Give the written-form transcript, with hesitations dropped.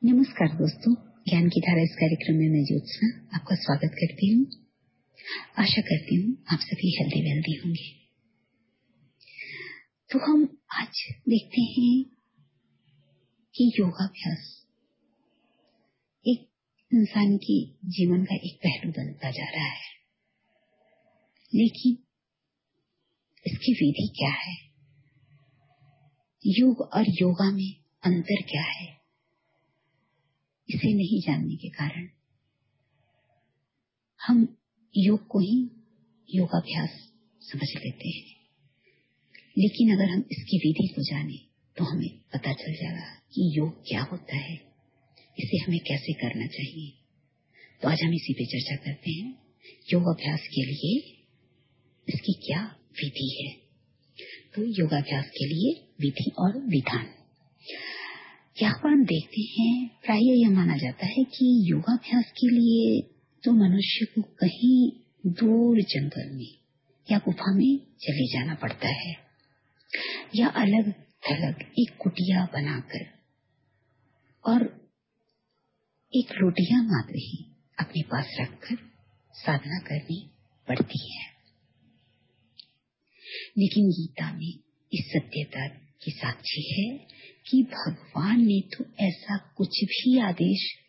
नमस्कार दोस्तों, ज्ञान की धारा इस कार्यक्रम में मैं ज्योत्सना आपका स्वागत करती हूँ। आशा करती हूँ आप सभी हेल्दी वेल्दी होंगे। तो हम आज देखते हैं कि योगाभ्यास एक इंसान की जीवन का एक पहलू बनता जा रहा है, लेकिन इसकी विधि क्या है, योग और योगा में अंतर क्या है, इसे नहीं जानने के कारण हम योग को ही योगाभ्यास समझ लेते हैं। लेकिन अगर हम इसकी विधि को जाने तो हमें पता चल जाएगा कि योग क्या होता है, इसे हमें कैसे करना चाहिए। तो आज हम इसी पे चर्चा करते हैं, योगाभ्यास के लिए इसकी क्या विधि है। तो योगाभ्यास के लिए विधि और विधान यहाँ पर हम देखते हैं, प्राय यह माना जाता है कि योगाभ्यास के लिए तो मनुष्य को कहीं दूर जंगल में या गुफा में चले जाना पड़ता है, या अलग थलग एक कुटिया बनाकर और एक रोटियां मात्र ही अपने पास रखकर साधना करनी पड़ती है। लेकिन गीता में इस सत्यता की साक्षी है कि भगवान ने तो ऐसा कुछ भी आदेश